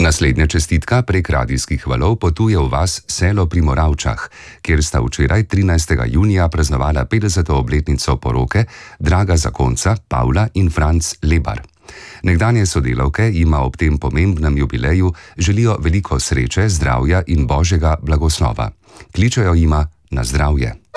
Naslednja čestitka prek radijskih valov potuje v vas Selo pri Moravčah, kjer sta včeraj 13. junija praznovala 50. obletnico poroke draga zakonca Pavla in Franc Lebar. Nekdanje sodelavke jima ob tem pomembnem jubileju želijo veliko sreče, zdravja in božjega blagoslova. Kličejo jima na zdravje.